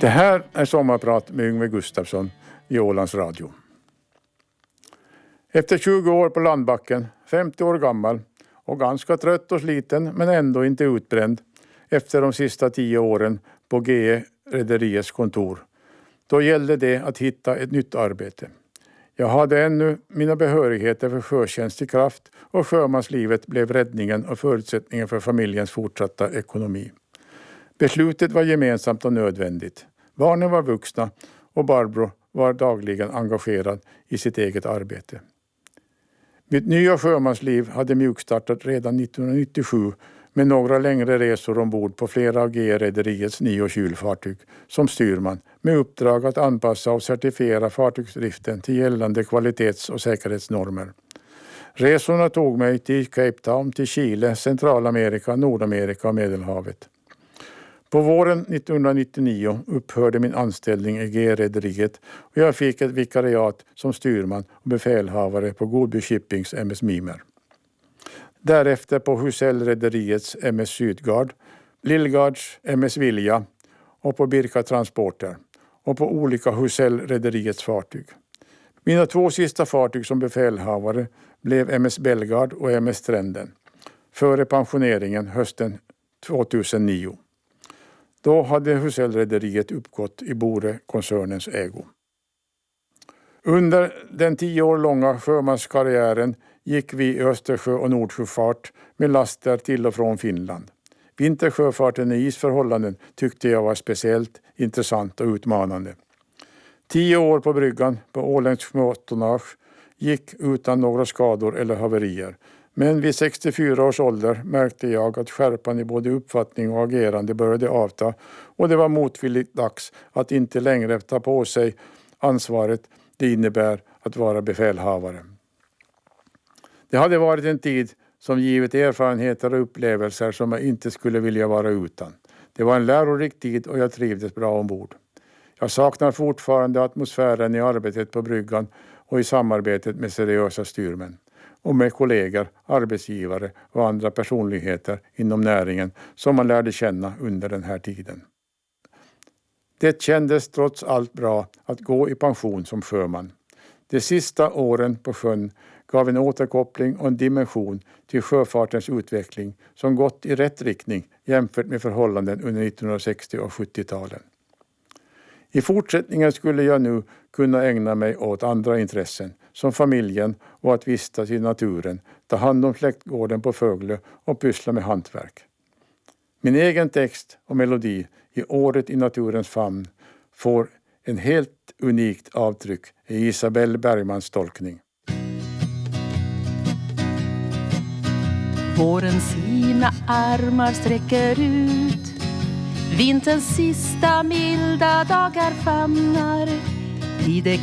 Det här är Sommarprat med Yngve Gustafsson i Ålands Radio. Efter 20 år på landbacken, 50 år gammal och ganska trött och sliten men ändå inte utbränd efter de sista 10 åren på GE-rederiets kontor. Då gällde det att hitta ett nytt arbete. Jag hade ännu mina behörigheter för sjötjänst i kraft och sjömanslivet blev räddningen och förutsättningen för familjens fortsatta ekonomi. Beslutet var gemensamt och nödvändigt. Barnen var vuxna och Barbro var dagligen engagerad i sitt eget arbete. Mitt nya sjömansliv hade mjukstartat redan 1997 med några längre resor ombord på flera av GE-rederiets 9 kylfartyg som styrman med uppdrag att anpassa och certifiera fartygsdriften till gällande kvalitets- och säkerhetsnormer. Resorna tog mig till Cape Town, till Chile, Centralamerika, Nordamerika och Medelhavet. På våren 1999 upphörde min anställning i GE-rederiet och jag fick ett vikariat som styrman och befälhavare på Godby Shippings MS Mimer. Därefter på Husell-rederiets MS Sydgard, Lillgards MS Vilja och på Birka Transporter och på olika Husell-rederiets fartyg. Mina 2 sista fartyg som befälhavare blev MS Belgard och MS Stränden före pensioneringen hösten 2009. Då hade Husell-rederiet uppgått i Bore-koncernens ägo. Under den 10 år långa sjömanskarriären gick vi i Östersjö- och Nordsjöfart med laster till och från Finland. Vintersjöfarten i isförhållanden tyckte jag var speciellt intressant och utmanande. 10 år på bryggan på åländskt småtonnage gick utan några skador eller haverier. Men vid 64 års ålder märkte jag att skärpan i både uppfattning och agerande började avta och det var motvilligt dags att inte längre ta på sig ansvaret det innebär att vara befälhavare. Det hade varit en tid som givit erfarenheter och upplevelser som jag inte skulle vilja vara utan. Det var en lärorik tid och jag trivdes bra ombord. Jag saknar fortfarande atmosfären i arbetet på bryggan och i samarbetet med seriösa styrmän och med kollegor, arbetsgivare och andra personligheter inom näringen som man lärde känna under den här tiden. Det kändes trots allt bra att gå i pension som sjöman. De sista åren på sjön gav en återkoppling och en dimension till sjöfartens utveckling som gått i rätt riktning jämfört med förhållanden under 1960- och 70-talen. I fortsättningen skulle jag nu kunna ägna mig åt andra intressen som familjen och att vistas i naturen, ta hand om släktgården på Föglö och pyssla med hantverk. Min egen text och melodi i Året i naturens famn får en helt unikt avtryck i Isabelle Bergmans tolkning. Våren sina armar sträcker ut, vinterns sista milda dagar famnar i det